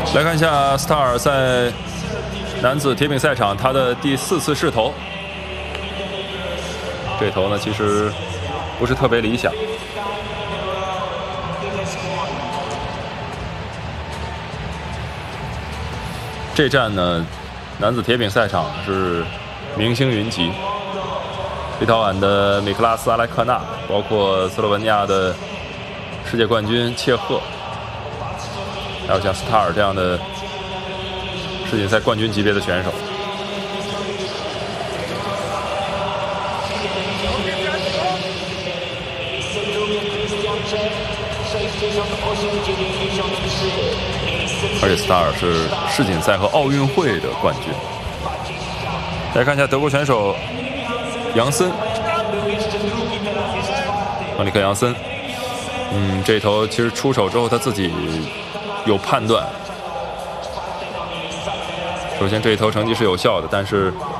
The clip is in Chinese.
来看一下斯塔尔在男子铁饼赛场他的第4次试投，这投呢其实不是特别理想。这站呢，男子铁饼赛场是明星云集，立陶宛的米克拉斯·阿莱克纳，包括斯洛文尼亚的世界冠军切赫，还有像斯塔尔这样的世锦赛冠军级别的选手。而且斯塔尔是世锦赛和奥运会的冠军。来看一下德国选手杨森，奥里克·杨森。这一投其实出手之后他自己有判断。首先这一投成绩是有效的，但是